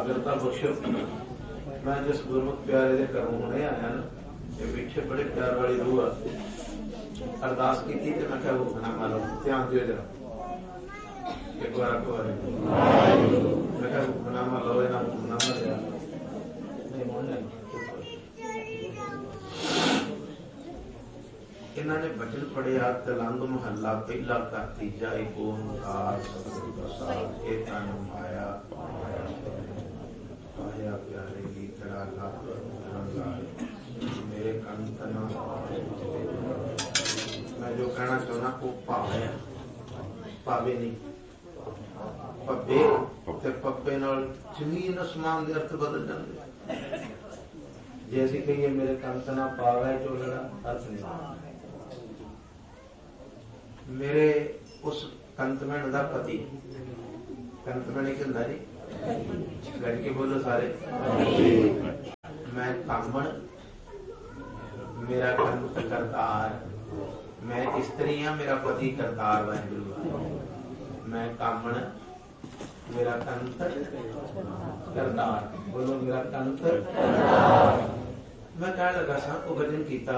एकाग्रता बख्शो। मैं जिस गुरमुख प्यारे दे घरों हुणे आया ना, ये पीछे बड़े प्यार वाली रूह आ। अरदास की थी तो मैं क्या हुक्मनामा लो, ध्यान दियो जरा एक बार आपको मैं क्या हुक्मनामा लो, ना हुक्मनामा लिया नहीं मोहन इन्होंने बचन पढ़िया तलंग महला पहला का तीजा एक ओंकार सतगुरु प्रसाद ए तन माया आया प्यारे की तरह लाभ मेरे कंतना। मैं जो कहना चाहना वो भावे भावे नहीं पब्बे ते पब्बे नाल जमीन आसमान दे अर्थ बदल जाते। जैसे कहिए मेरे कंतना पावे जो लड़ा अर्थ नहीं। मेरे उस कंतमैन का पति कंतमैन एक होंदा जी गज के बोलो सारे। मैं कामण मेरा कंत करतार। मैं स्त्री हाँ मेरा पति करतार वाहिगुरू। मैं कामण मेरा कंत करतार। बोलो मेरा कंत। मैं कह लगा सा वो भजन किया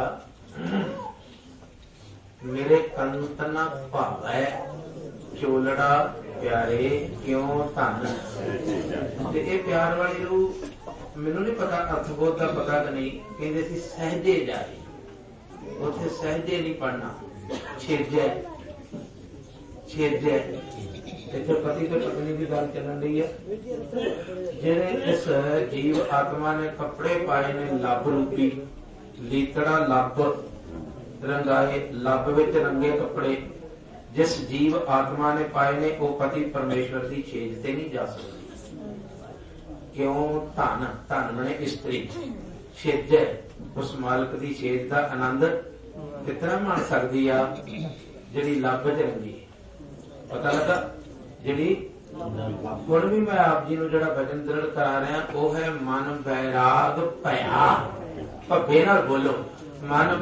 मेरे कंतना भावै चोलड़ा प्यारे क्यों धन। ये प्यार वाली रूह मैनू नहीं पता अर्थबोध का पता कि नहीं। कहते सी सहजे जाए उसे सहजे नहीं पढ़ना छेजे छेजे। इतने पति तो पत्नी की गल चलन रही है। जेने इस जीव आत्मा ने कपड़े पाए ने लब रूपी लीतड़ा लब रंगाए लब विच रंगे कपड़े जिस जीव आत्मा ने पाए ने वो पति परमेश्वर की छेज ते नहीं जा सकती। क्यों धन धन मने स्त्री छेज उस मालिक की छेज का आनंद कितना मान सकती आ जिहड़ी लब च रंगी। पता लगा जिहड़ी हुण भी मैं आप जी नूं जिहड़ा वचन दृढ़ करा रहा वो है मन बैराग भया। भब्बे नाल बोलो मन